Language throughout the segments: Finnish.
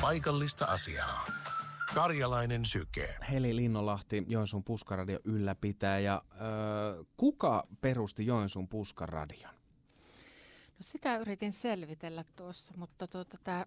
Paikallista asiaa. Karjalainen syke. Heli Linnolahti, Joensuun Puskaradio ylläpitäjä. Kuka perusti Joensuun Puskaradion? No sitä yritin selvitellä tuossa, mutta tämä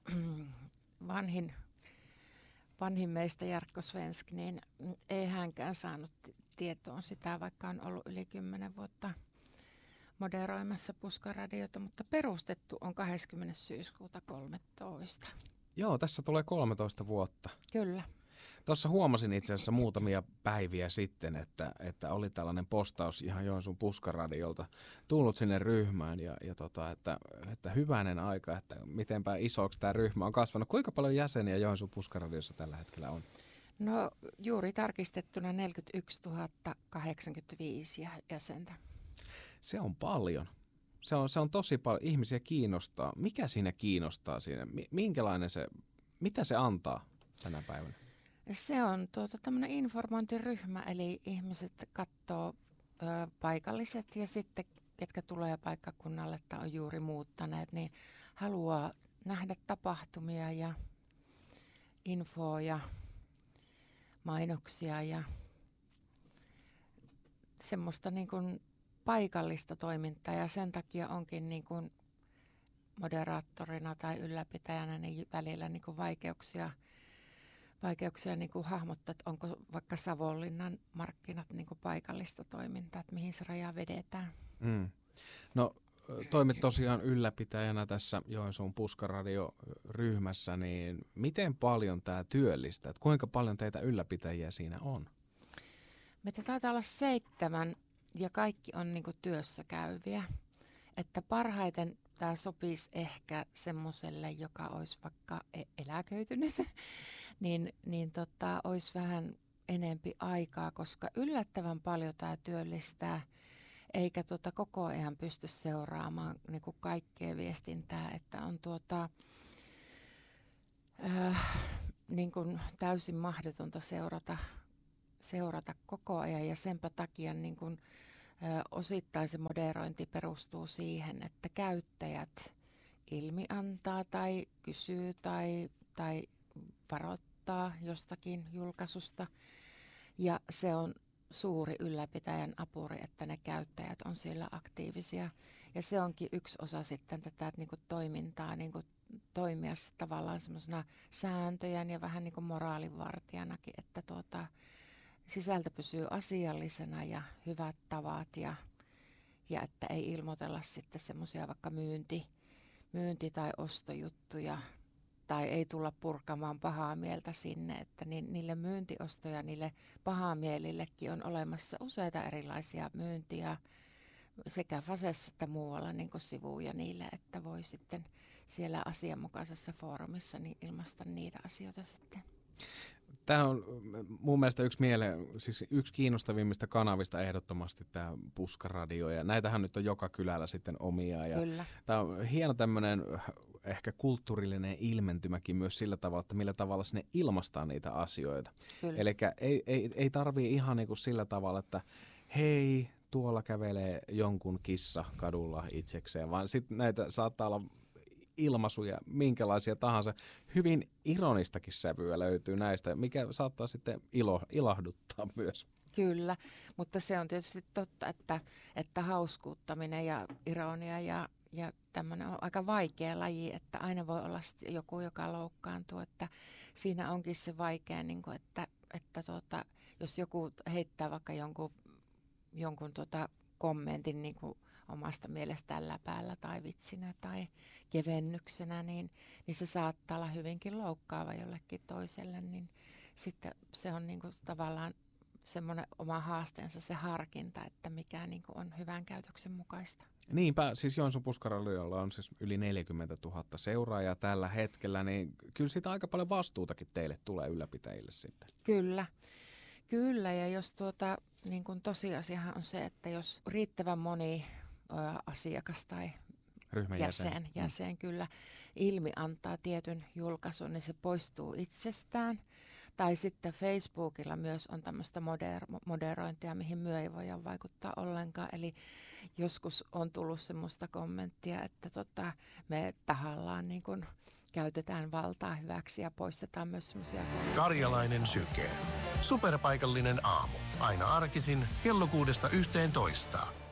vanhin meistä Jarkko Svensk, niin ei hänkään saanut tietoon sitä, vaikka on ollut yli 10 vuotta moderoimassa Puskaradiota, mutta perustettu on 20. syyskuuta 13. Joo, tässä tulee 13 vuotta. Kyllä. Tuossa huomasin itse asiassa muutamia päiviä sitten, että oli tällainen postaus ihan Joensuun Puskaradiolta tullut sinne ryhmään että hyvänen aika, että mitenpä isoksi tämä ryhmä on kasvanut. Kuinka paljon jäseniä Joensuun Puskaradiossa tällä hetkellä on? No juuri tarkistettuna 41 085 jäsentä. Se on paljon. Se on tosi paljon. Ihmisiä kiinnostaa. Mikä siinä kiinnostaa siinä? Mitä se antaa tänä päivänä? Se on tämmöinen informointiryhmä, eli ihmiset katsoo paikalliset ja sitten ketkä tulee paikkakunnalle tai on juuri muuttaneet, niin haluaa nähdä tapahtumia ja infoa ja mainoksia ja semmoista niin kuin paikallista toimintaa, ja sen takia onkin niin kuin moderaattorina tai ylläpitäjänä niin välillä niin kuin vaikeuksia niin kuin hahmottaa, että onko vaikka Savonlinnan markkinat niin kuin paikallista toimintaa, että mihin se raja vedetään. No toimit tosiaan ylläpitäjänä tässä Joensuun Puskaradio-ryhmässä, niin miten paljon tämä työllistää? Että kuinka paljon teitä ylläpitäjiä siinä on? Meitä taitaa olla 7 ja kaikki on niin kuin työssä käyviä. Että parhaiten tämä sopisi ehkä semmoiselle, joka olisi vaikka eläköitynyt, niin olisi vähän enempi aikaa, koska yllättävän paljon tämä työllistää, eikä koko ajan pysty seuraamaan niin kuin kaikkea viestintää, että on niin kuin täysin mahdotonta seurata koko ajan, ja senpä takia niin kuin osittain se moderointi perustuu siihen, että käyttäjät ilmiantaa tai kysyy tai varoittaa jostakin julkaisusta. Ja se on suuri ylläpitäjän apuri, että ne käyttäjät on siellä aktiivisia. Ja se onkin yksi osa sitten tätä niin kuin toimintaa, niin kuin toimia tavallaan semmoisena sääntöjen ja vähän niin kuin moraalinvartijanakin, että sisältö pysyy asiallisena ja hyvät tavat ja että ei ilmoitella sitten semmoisia vaikka myynti- tai ostojuttuja tai ei tulla purkamaan pahaa mieltä sinne, että niille myyntiosto- ja niille pahamielillekin on olemassa useita erilaisia myyntiä sekä Fasessa että muualla niin kuin sivuja niille, että voi sitten siellä asianmukaisessa foorumissa niin ilmaista niitä asioita sitten. Tämä on mun mielestä yksi kiinnostavimmista kanavista ehdottomasti tämä Puskaradio, ja näitähän nyt on joka kylällä sitten omia. Ja kyllä. Tämä on hieno tämmöinen ehkä kulttuurillinen ilmentymäkin myös sillä tavalla, että millä tavalla sinne ilmaistaa niitä asioita. Eli ei tarvii ihan niin kuin sillä tavalla, että hei, tuolla kävelee jonkun kissa kadulla itsekseen, vaan sitten näitä saattaa olla ilmaisuja, minkälaisia tahansa. Hyvin ironistakin sävyä löytyy näistä, mikä saattaa sitten ilahduttaa myös. Kyllä, mutta se on tietysti totta, että hauskuuttaminen ja ironia ja tämmöinen on aika vaikea laji, että aina voi olla joku, joka loukkaantuu, että siinä onkin se vaikea, niin kuin, että jos joku heittää vaikka jonkun kommentin niin kuin omasta mielestään läpäällä tai vitsinä tai kevennyksenä, niin se saattaa olla hyvinkin loukkaava jollekin toiselle, niin sitten se on niin kuin tavallaan semmoinen oma haasteensa se harkinta, että mikä niin kuin on hyvän käytöksen mukaista. Niinpä, siis Joensuun Puskaradiolla on siis yli 40 000 seuraajaa tällä hetkellä, niin kyllä siitä aika paljon vastuutakin teille tulee ylläpitäjille sitten. Kyllä, ja jos niin kuin tosiasiahan on se, että jos riittävän moni asiakas tai jäsen kyllä ilmi antaa tietyn julkaisun, niin se poistuu itsestään. Tai sitten Facebookilla myös on tämmöistä moderointia, mihin myö ei voida vaikuttaa ollenkaan. Eli joskus on tullut semmoista kommenttia, että me tahallaan niin kun käytetään valtaa hyväksi ja poistetaan myös semmoisia... Karjalainen syke. Superpaikallinen aamu. Aina arkisin kello 6–11.